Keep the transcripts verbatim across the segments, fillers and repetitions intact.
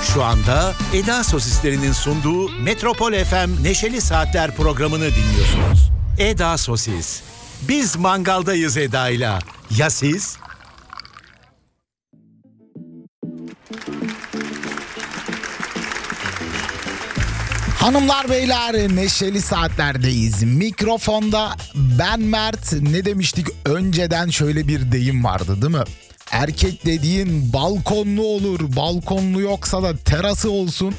Şu anda Eda Sosislerinin sunduğu Metropol F M Neşeli Saatler programını dinliyorsunuz. Eda Sosis. Biz mangaldayız Eda'yla. Ya siz? Hanımlar beyler, neşeli saatlerdeyiz. Mikrofonda ben Mert. Ne demiştik? Önceden şöyle bir deyim vardı değil mi? Erkek dediğin balkonlu olur. Balkonlu yoksa da terası olsun.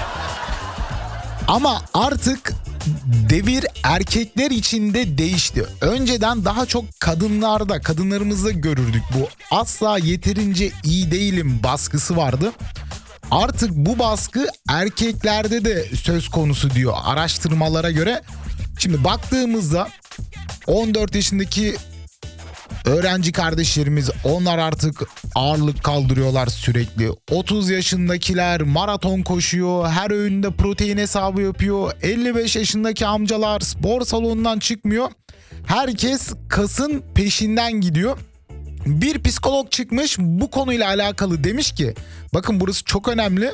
Ama artık devir erkekler için de değişti. Önceden daha çok kadınlarda, kadınlarımızda görürdük. Bu asla yeterince iyi değilim baskısı vardı. Artık bu baskı erkeklerde de söz konusu diyor araştırmalara göre. Şimdi baktığımızda on dört yaşındaki öğrenci kardeşlerimiz, onlar artık ağırlık kaldırıyorlar sürekli. otuz yaşındakiler maraton koşuyor, her öğünde protein hesabı yapıyor. elli beş yaşındaki amcalar spor salonundan çıkmıyor. Herkes kasın peşinden gidiyor. Bir psikolog çıkmış bu konuyla alakalı, demiş ki bakın burası çok önemli.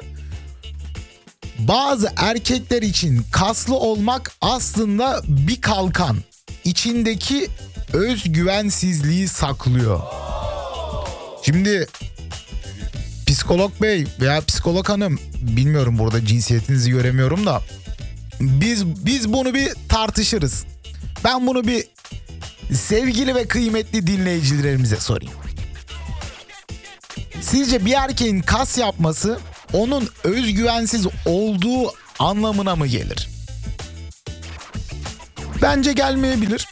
Bazı erkekler için kaslı olmak aslında bir kalkan. İçindeki özgüvensizliği saklıyor. Şimdi psikolog bey veya psikolog hanım, bilmiyorum, burada cinsiyetinizi göremiyorum da biz biz bunu bir tartışırız. Ben bunu bir sevgili ve kıymetli dinleyicilerimize sorayım. Sizce bir erkeğin kas yapması onun özgüvensiz olduğu anlamına mı gelir? Bence gelmeyebilir.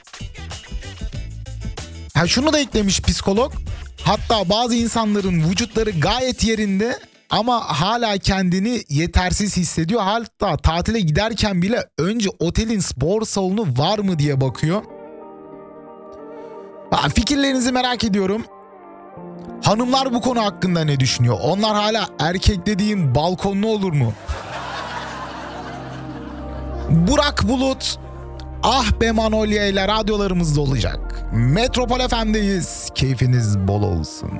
Ha, şunu da eklemiş psikolog. Hatta bazı insanların vücutları gayet yerinde ama hala kendini yetersiz hissediyor. Hatta tatile giderken bile önce otelin spor salonu var mı diye bakıyor. Fikirlerinizi merak ediyorum. Hanımlar bu konu hakkında ne düşünüyor? Onlar hala erkek dediğin balkonlu olur mu? Burak Bulut, Ah Be Manolya ile radyolarımızda olacak. Metropol F M'deyiz. Keyfiniz bol olsun.